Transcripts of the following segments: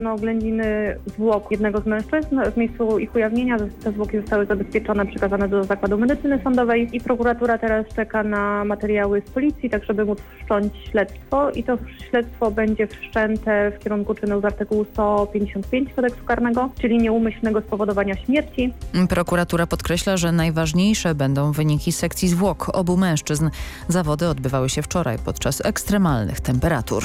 oględziny zwłok jednego z mężczyzn. W miejscu ich ujawnienia te zwłoki zostały zabezpieczone, przekazane do Zakładu Medycyny Sądowej i prokuratura teraz czeka na materiały z policji, tak żeby móc wszcząć śledztwo i to śledztwo będzie wszczęte w kierunku czynu z artykułu 155 Kodeksu Karnego, czyli nieumyślnego spowodowania śmierci. Prokuratura podkreśla, że najważniejsze będą wyniki sekcji zwłok obu mężczyzn. Zawody odbywały się wczoraj podczas ekstremalnych temperatur.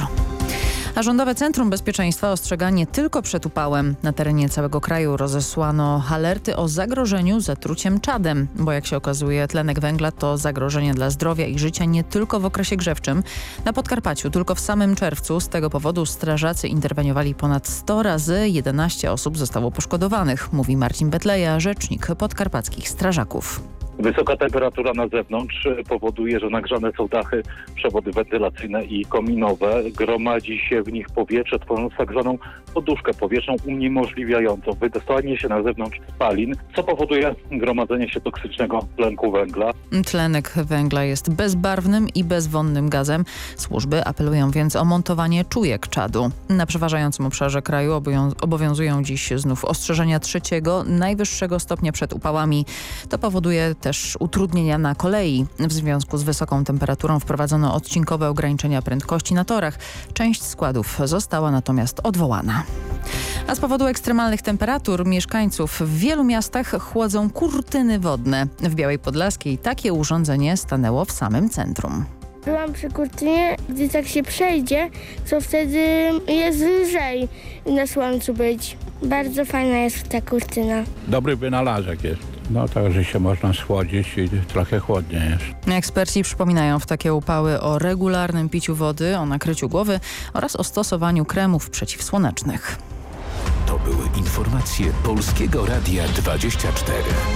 A Rządowe Centrum Bezpieczeństwa ostrzega nie tylko przed upałem. Na terenie całego kraju rozesłano alerty o zagrożeniu zatruciem czadem, bo jak się okazuje tlenek węgla to zagrożenie dla zdrowia i życia nie tylko w okresie grzewczym. Na Podkarpaciu tylko w samym czerwcu z tego powodu strażacy interweniowali ponad 100 razy, 11 osób zostało poszkodowanych, mówi Marcin Betleja, rzecznik podkarpackich strażaków. Wysoka temperatura na zewnątrz powoduje, że nagrzane są dachy, przewody wentylacyjne i kominowe. Gromadzi się w nich powietrze, tworząc tak zwaną poduszkę powietrzną uniemożliwiającą wydostanie się na zewnątrz spalin, co powoduje gromadzenie się toksycznego tlenku węgla. Tlenek węgla jest bezbarwnym i bezwonnym gazem. Służby apelują więc o montowanie czujek czadu. Na przeważającym obszarze kraju obowiązują dziś znów ostrzeżenia 3. najwyższego stopnia przed upałami. To powoduje też utrudnienia na kolei. W związku z wysoką temperaturą wprowadzono odcinkowe ograniczenia prędkości na torach. Część składów została natomiast odwołana. A z powodu ekstremalnych temperatur mieszkańców w wielu miastach chłodzą kurtyny wodne. W Białej Podlaskiej takie urządzenie stanęło w samym centrum. Byłam przy kurtynie, gdy tak się przejdzie, to wtedy jest lżej na słońcu być. Bardzo fajna jest ta kurtyna. Dobry wynalazek jest. No tak, że się można schłodzić i trochę chłodniej jest. Eksperci przypominają w takie upały o regularnym piciu wody, o nakryciu głowy oraz o stosowaniu kremów przeciwsłonecznych. To były informacje Polskiego Radia 24.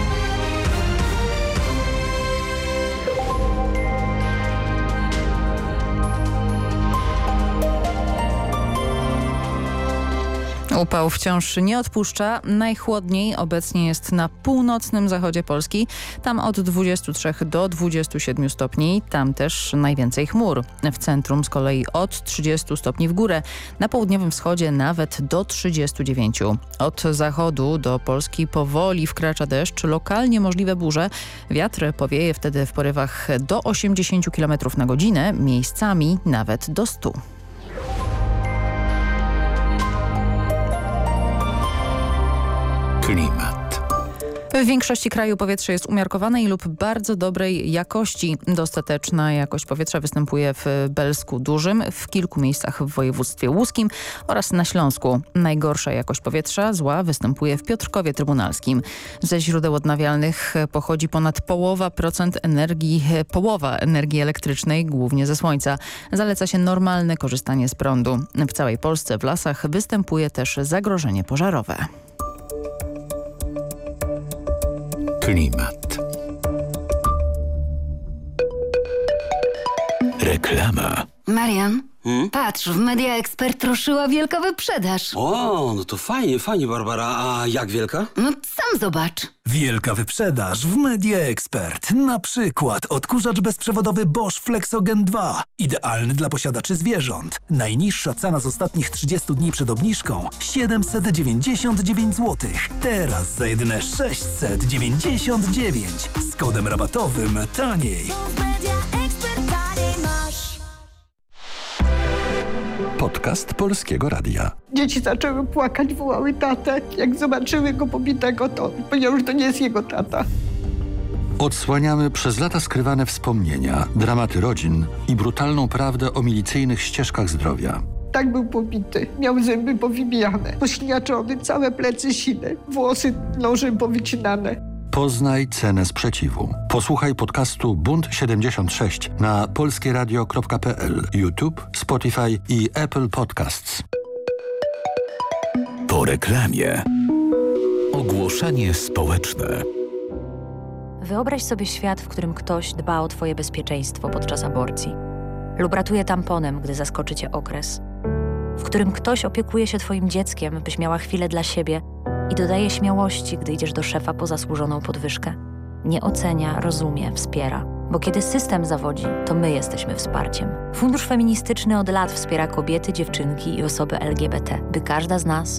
Upał wciąż nie odpuszcza. Najchłodniej obecnie jest na północnym zachodzie Polski. Tam od 23 do 27 stopni. Tam też najwięcej chmur. W centrum z kolei od 30 stopni w górę. Na południowym wschodzie nawet do 39. Od zachodu do Polski powoli wkracza deszcz. Lokalnie możliwe burze. Wiatr powieje wtedy w porywach do 80 km na godzinę. Miejscami nawet do 100. Klimat. W większości kraju powietrze jest umiarkowane i lub bardzo dobrej jakości. Dostateczna jakość powietrza występuje w Belsku Dużym, w kilku miejscach w województwie łódzkim oraz na Śląsku. Najgorsza jakość powietrza, zła, występuje w Piotrkowie Trybunalskim. Ze źródeł odnawialnych pochodzi ponad połowa energii elektrycznej, głównie ze słońca. Zaleca się normalne korzystanie z prądu. W całej Polsce w lasach występuje też zagrożenie pożarowe. Klimat. Reklama. Marian, patrz, w Media Expert ruszyła wielka wyprzedaż. O, no to fajnie, Barbara. A jak wielka? No sam zobacz. Wielka wyprzedaż w Media Expert. Na przykład odkurzacz bezprzewodowy Bosch Flexogen 2. Idealny dla posiadaczy zwierząt. Najniższa cena z ostatnich 30 dni przed obniżką 799 zł. Teraz za jedyne 699. Z kodem rabatowym taniej. Podcast Polskiego Radia. Dzieci zaczęły płakać, wołały tatę. Jak zobaczyły go pobitego, to powiedziały, że to nie jest jego tata. Odsłaniamy przez lata skrywane wspomnienia, dramaty rodzin i brutalną prawdę o milicyjnych ścieżkach zdrowia. Tak był pobity. Miał zęby powybijane, pośniaczony, całe plecy sine, włosy nożem powycinane. Poznaj cenę sprzeciwu. Posłuchaj podcastu Bunt 76 na polskieradio.pl, YouTube, Spotify i Apple Podcasts. Po reklamie. Ogłoszenie społeczne. Wyobraź sobie świat, w którym ktoś dba o twoje bezpieczeństwo podczas aborcji lub ratuje tamponem, gdy zaskoczy cię okres. W którym ktoś opiekuje się twoim dzieckiem, byś miała chwilę dla siebie i dodaje śmiałości, gdy idziesz do szefa po zasłużoną podwyżkę. Nie ocenia, rozumie, wspiera. Bo kiedy system zawodzi, to my jesteśmy wsparciem. Fundusz Feministyczny od lat wspiera kobiety, dziewczynki i osoby LGBT, by każda z nas